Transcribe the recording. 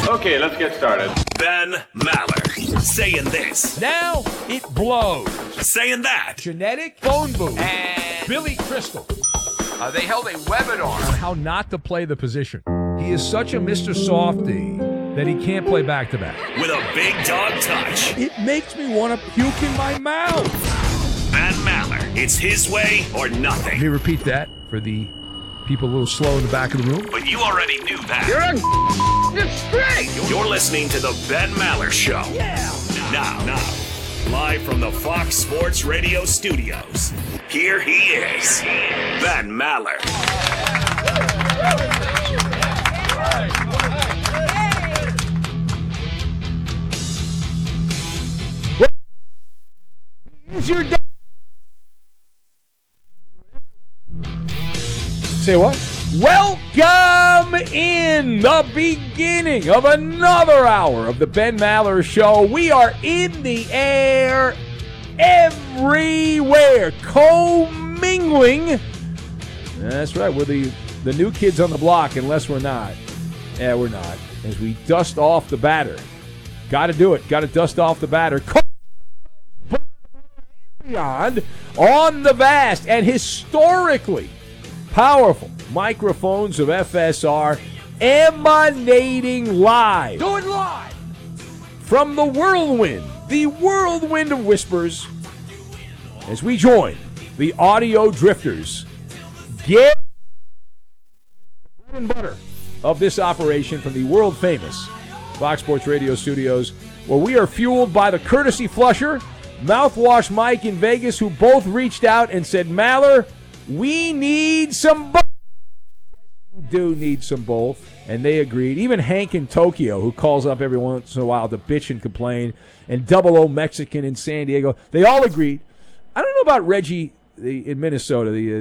Okay, let's get started. Ben Maller saying this. Now it blows. Saying that. Genetic phone booth. And Billy Crystal. They held a webinar On how not to play the position. He is such a Mr. Softy that he can't play back-to-back. With a big dog touch. It makes me want to puke in my mouth. Ben Maller. It's his way or nothing. Let me repeat that for the people a little slow in the back of the room. But you already knew that. You're straight. You're listening to the Ben Maller Show. Yeah. Now, live from the Fox Sports Radio studios, here he is, Ben Maller. Here's your Say what? Welcome in the beginning of another hour of the Ben Maller Show. We are in the air everywhere, commingling. That's right, we're the new kids on the block, unless we're not. Yeah, we're not. As we dust off the batter. Got to do it. Got to dust off the batter. Beyond on the vast and historically powerful microphones of FSR emanating live. Do it live. From the whirlwind of whispers, as we join the audio drifters. Get bread and butter of this operation from the world famous Fox Sports Radio studios, where we are fueled by the courtesy flusher, Mouthwash Mike in Vegas, who both reached out and said, Maller, we need some both. We do need some both. And they agreed. Even Hank in Tokyo, who calls up every once in a while to bitch and complain, and Double O Mexican in San Diego, they all agreed. I don't know about Reggie in Minnesota,